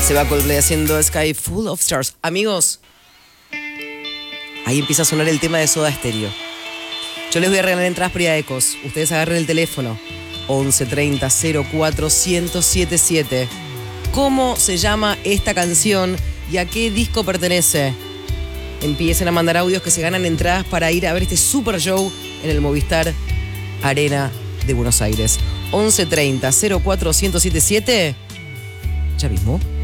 Se va Coldplay haciendo Sky Full of Stars. Amigos, ahí empieza a sonar el tema de Soda Stereo. Yo les voy a regalar entradas para ir a Ecos. Ustedes agarren el teléfono 11 30 04 1077. ¿Cómo se llama esta canción y a qué disco pertenece? Empiecen a mandar audios que se ganan entradas para ir a ver este super show en el Movistar Arena de Buenos Aires. 11 30 04 1077. Ya mismo.